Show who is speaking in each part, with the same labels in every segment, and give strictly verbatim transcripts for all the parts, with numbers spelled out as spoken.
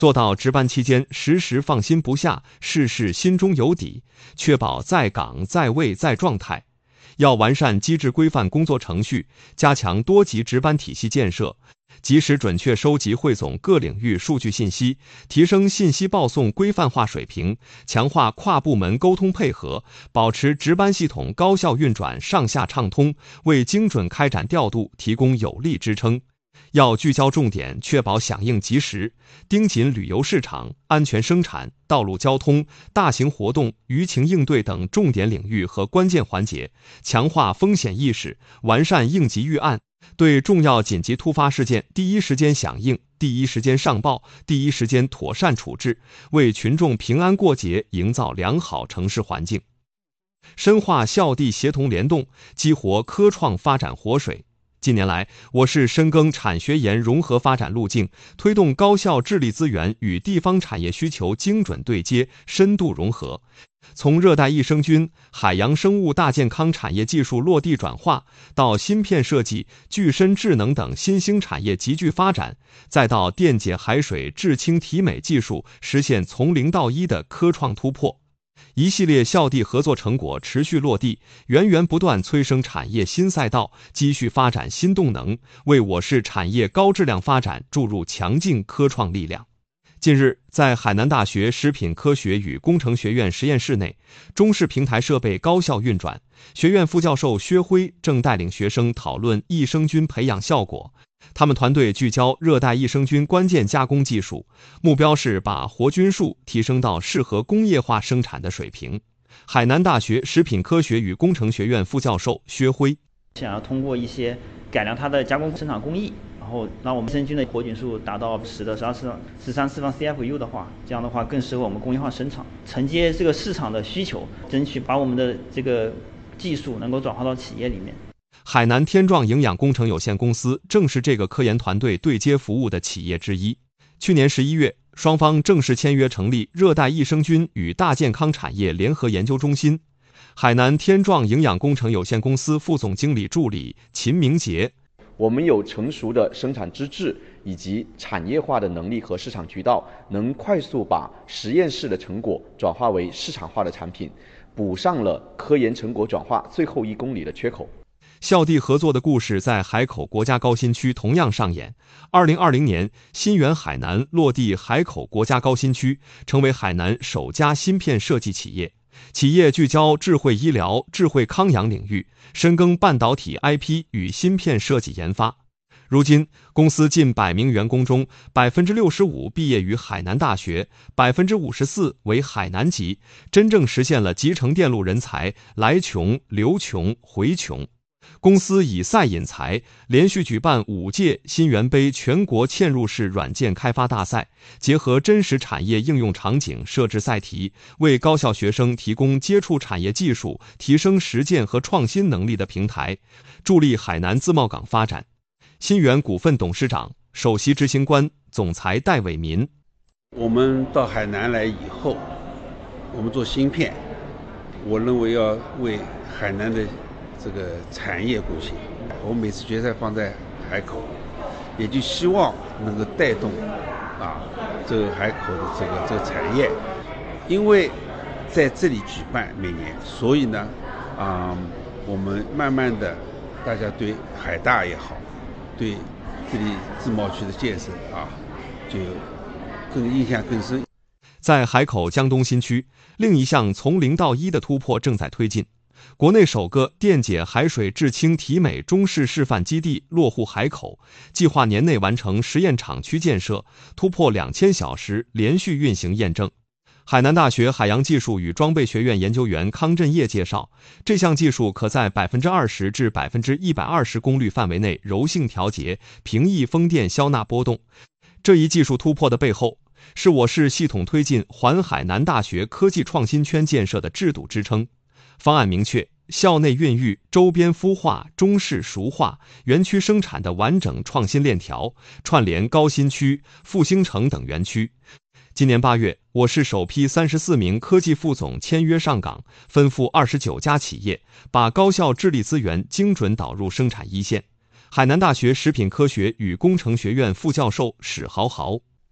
Speaker 1: 做到值班期间时时放心不下，事事心中有底，确保在岗在位在状态。要完善机制规范工作程序，加强多级值班体系建设，及时准确收集汇总各领域数据信息，提升信息报送规范化水平，强化跨部门沟通配合，保持值班系统高效运转，上下畅通，为精准开展调度提供有力支撑。要聚焦重点，确保响应及时，盯紧旅游市场、安全生产、道路交通、大型活动、舆情应对等重点领域和关键环节，强化风险意识，完善应急预案，对重要紧急突发事件第一时间响应、第一时间上报、第一时间妥善处置，为群众平安过节营造良好城市环境。深化校地协同联动，激活科创发展活水。近年来，我市深耕产学研融合发展路径，推动高校智力资源与地方产业需求精准对接、深度融合。从热带益生菌、海洋生物大健康产业技术落地转化，到芯片设计、具身智能等新兴产业急剧发展，再到电解海水制氢提美技术实现从零到一的科创突破。一系列校地合作成果持续落地，源源不断催生产业新赛道，积蓄发展新动能，为我市产业高质量发展注入强劲科创力量。近日，在海南大学食品科学与工程学院实验室内，中式平台设备高效运转，学院副教授薛辉正带领学生讨论益生菌培养效果。他们团队聚焦热带益生菌关键加工技术，目标是把活菌数提升到适合工业化生产的水平。海南大学食品科学与工程学院副教授薛辉
Speaker 2: 想要通过一些改良它的加工生产工艺，然后让我们益生菌的活菌数达到十的十二次十三次方 C F U 的话，这样的话更适合我们工业化生产，承接这个市场的需求，争取把我们的这个技术能够转化到企业里面。
Speaker 1: 海南天壮营养工程有限公司正是这个科研团队对接服务的企业之一。去年十一月，双方正式签约成立热带益生菌与大健康产业联合研究中心。海南天壮营养工程有限公司副总经理助理秦明杰：
Speaker 3: 我们有成熟的生产资质以及产业化的能力和市场渠道，能快速把实验室的成果转化为市场化的产品，补上了科研成果转化最后一公里的缺口。
Speaker 1: 校地合作的故事在海口国家高新区同样上演。二零二零年，新源海南落地海口国家高新区，成为海南首家芯片设计企业。企业聚焦智慧医疗、智慧康养领域，深耕半导体 I P 与芯片设计研发。如今，公司近百名员工中，百分之六十五毕业于海南大学，百分之五十四为海南籍，真正实现了集成电路人才来穷、留穷、回穷。公司以赛引才，连续举办五届新源杯全国嵌入式软件开发大赛，结合真实产业应用场景设置赛题，为高校学生提供接触产业技术、提升实践和创新能力的平台，助力海南自贸港发展。新源股份董事长、首席执行官、总裁戴伟民：
Speaker 4: 我们到海南来以后，我们做芯片，我认为要为海南的这个产业贡献。我每次决赛放在海口，也就希望能够带动啊这个海口的这个这个产业，因为在这里举办每年，所以呢，啊、嗯，我们慢慢的，大家对海大也好，对这里自贸区的建设啊，就更印象更深。
Speaker 1: 在海口江东新区，另一项从零到一的突破正在推进。国内首个电解海水制氢提美中式示范基地落户海口，计划年内完成实验厂区建设，突破两千小时连续运行验证。海南大学海洋技术与装备学院研究员康振业介绍，这项技术可在 百分之二十 至 百分之一百二十 功率范围内柔性调节，平抑风电消纳波动。这一技术突破的背后，是我市系统推进环海南大学科技创新圈建设的制度支撑。方案明确，校内孕育、周边孵化、中式熟化、园区生产的完整创新链条，串联高新区、复兴城等园区。今年八月，我市首批三十四名科技副总签约上岗，分赴二十九家企业，把高校智力资源精准导入生产一线。海南大学食品科学与工程学院副教授史豪豪：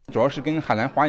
Speaker 5: 主要是跟海南华